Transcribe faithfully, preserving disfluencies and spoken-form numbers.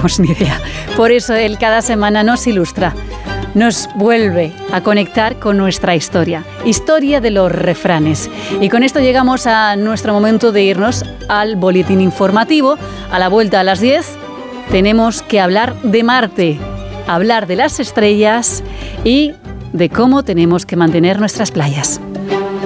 tenemos ni idea. Por eso él cada semana nos ilustra, nos vuelve a conectar con nuestra historia, historia de los refranes. Y con esto llegamos a nuestro momento de irnos al boletín informativo. A la vuelta a las diez tenemos que hablar de Marte, hablar de las estrellas y de cómo tenemos que mantener nuestras playas.